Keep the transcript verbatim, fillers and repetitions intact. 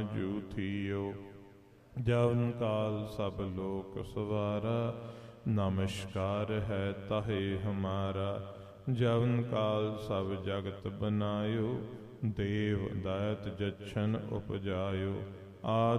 ਜੂ ਥੀਓ। ਜਵਨ ਕਾਲ ਸਭ ਲੋਕ ਸਵਾਰਾ, ਨਮਸਕਾਰ ਹੈ ਤਾਹੇ ਹਮਾਰਾ। ਜਵਨ ਕਾਲ ਸਭ ਜਗਤ ਬਨਾਇਓ, ਦੇਵ ਦਾਇਤ ਜਛਨ ਉਪਜਾਇਓ। ਆਦ